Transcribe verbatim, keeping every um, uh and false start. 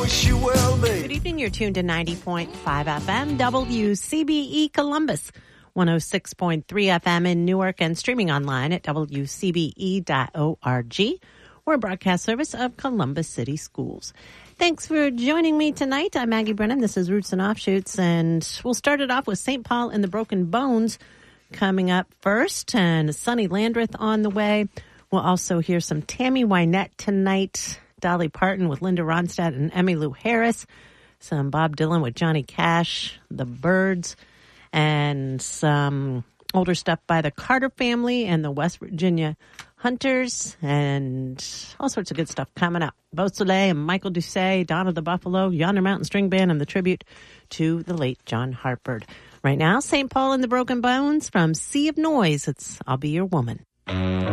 she will be. Good evening. You're tuned to ninety point five F M, W C B E Columbus, one oh six point three F M in Newark, and streaming online at W C B E dot org. We're a broadcast service of Columbus City Schools. Thanks for joining me tonight. I'm Maggie Brennan. This is Roots and Offshoots, and we'll start it off with Saint Paul and the Broken Bones coming up first, and Sonny Landreth on the way. We'll also hear some Tammy Wynette tonight, Dolly Parton with Linda Ronstadt and Emmylou Harris, some Bob Dylan with Johnny Cash, The Byrds, and some older stuff by the Carter family and the West Virginia Hunters, and all sorts of good stuff coming up. Beausoleil and Michael Doucet, Donna the Buffalo, Yonder Mountain String Band, and the tribute to the late John Hartford. Right now, Saint Paul and the Broken Bones from Sea of Noise. It's I'll Be Your Woman.